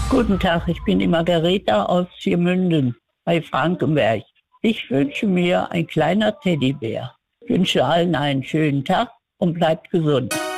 Guten Tag, ich bin die Margareta aus Viermünden bei Frankenberg. Ich wünsche mir ein kleiner Teddybär. Ich wünsche allen einen schönen Tag und bleibt gesund.